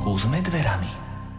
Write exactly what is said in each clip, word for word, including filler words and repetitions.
Skúsme dverami.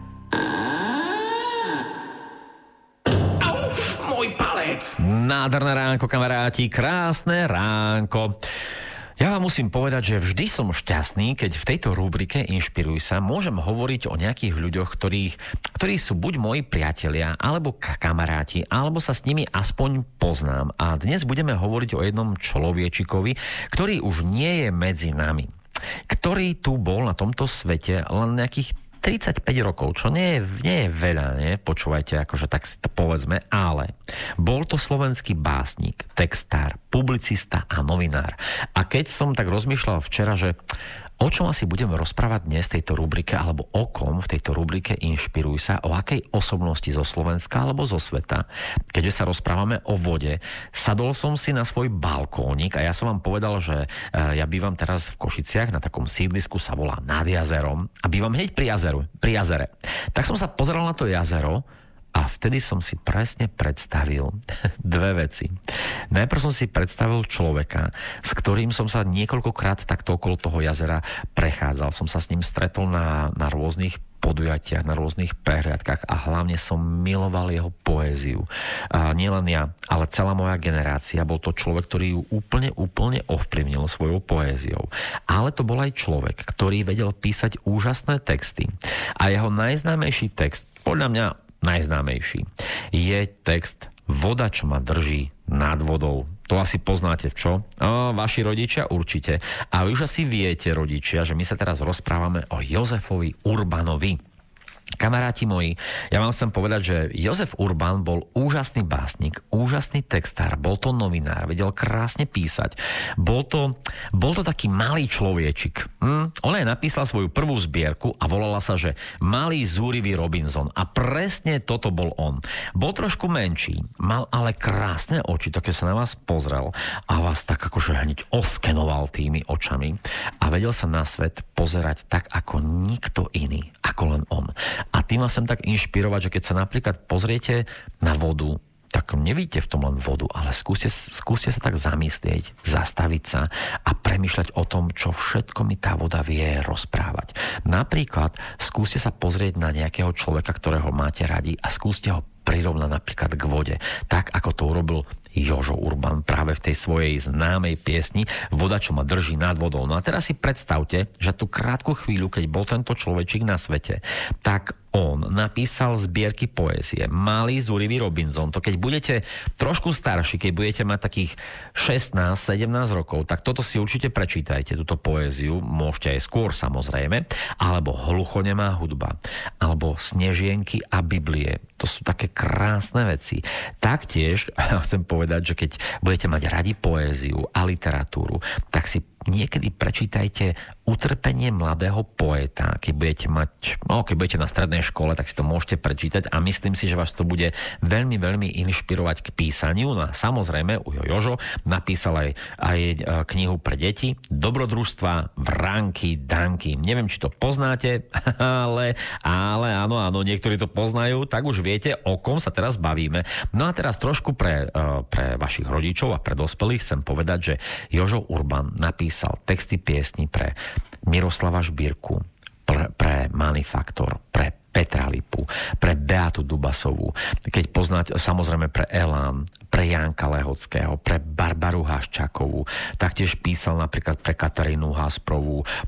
Au, môj palec! Nádherné ránko, kamaráti, krásne ránko. Ja vám musím povedať, že vždy som šťastný, keď v tejto rubrike Inšpiruj sa môžem hovoriť o nejakých ľuďoch, ktorých, ktorí sú buď moji priatelia, alebo kamaráti, alebo sa s nimi aspoň poznám. A dnes budeme hovoriť o jednom človečikovi, ktorý už nie je medzi nami. Ktorý tu bol na tomto svete len nejakých tridsaťpäť rokov, čo nie je, nie je veľa, nie? Počúvajte, akože tak si to povedzme, ale bol to slovenský básnik, textár, publicista a novinár. A keď som tak rozmýšľal včera, že o čom asi budeme rozprávať dnes v tejto rubrike, alebo o kom v tejto rubrike Inšpiruj sa, o akej osobnosti zo Slovenska alebo zo sveta, keďže sa rozprávame o vode, sadol som si na svoj balkónik a ja som vám povedal, že ja bývam teraz v Košiciach, na takom sídlisku sa volá Nad jazerom a bývam hneď pri, jazeru, pri jazere. Tak som sa pozeral na to jazero a vtedy som si presne predstavil dve veci. Najprv som si predstavil človeka, s ktorým som sa niekoľkokrát takto okolo toho jazera prechádzal. Som sa s ním stretol na, na rôznych podujatiach, na rôznych prehliadkach a hlavne som miloval jeho poéziu. A nielen ja, ale celá moja generácia. Bol to človek, ktorý ju úplne, úplne ovplyvnil svojou poéziou. Ale to bol aj človek, ktorý vedel písať úžasné texty. A jeho najznámejší text, podľa mňa najznámejší, je text Voda, čo ma drží nad vodou. To asi poznáte, čo? O, vaši rodičia určite. A vy už asi viete, rodičia, že my sa teraz rozprávame o Jozefovi Urbanovi. Kamaráti moji, ja vám chcem povedať, že Jozef Urban bol úžasný básnik, úžasný textár, bol to novinár, vedel krásne písať. Bol to, bol to taký malý človečik. Hm? On aj napísal svoju prvú zbierku a volala sa, že Malý zúrivý Robinson. A presne toto bol on. Bol trošku menší, mal ale krásne oči, také sa na vás pozrel a vás tak akože hneď oskenoval tými očami a vedel sa na svet pozerať tak ako nikto iný, ako len on. A tým vás sem tak inšpirovať, že keď sa napríklad pozriete na vodu, tak nevidíte v tom len vodu, ale skúste, skúste sa tak zamyslieť, zastaviť sa a premýšľať o tom, čo všetko mi tá voda vie rozprávať. Napríklad skúste sa pozrieť na nejakého človeka, ktorého máte radi a skúste ho prirovnať napríklad k vode. Tak, ako to urobil Jožo Urban práve v tej svojej známej piesni Voda, čo ma drží nad vodou. No a teraz si predstavte, že tú krátku chvíľu, keď bol tento človečík na svete, tak on napísal zbierky poézie Malý zúrivý Robinson. To keď budete trošku starší, keď budete mať takých šestnásť sedemnásť rokov, tak toto si určite prečítajte, túto poéziu. Môžete aj skôr, samozrejme. Alebo Hluchonemá hudba. Alebo Snežienky a Biblie. To sú také krásne veci. Taktiež chcem povedať, že keď budete mať radi poéziu a literatúru, tak si niekedy prečítajte Utrpenie mladého poeta. Keď budete mať, no, keď budete na strednej škole, tak si to môžete prečítať a myslím si, že vás to bude veľmi, veľmi inšpirovať k písaniu. No a samozrejme, Ujo Jožo napísal aj, aj knihu pre deti Dobrodružstva, Vránky, Danky. Neviem, či to poznáte, ale, ale áno, áno, niektorí to poznajú, tak už viete, o kom sa teraz bavíme. No a teraz trošku pre, pre vašich rodičov a pre dospelých chcem povedať, že Jožo Urban napísal texty piesni pre Miroslava Žbírku, pre, pre Manifaktor, pre Petra Lipu, pre Beatu Dubasovú, keď poznáte, samozrejme pre Elán, pre Janka Lehockého, pre Barbaru Haščákovú, taktiež písal napríklad pre Katarínu Hasprovú,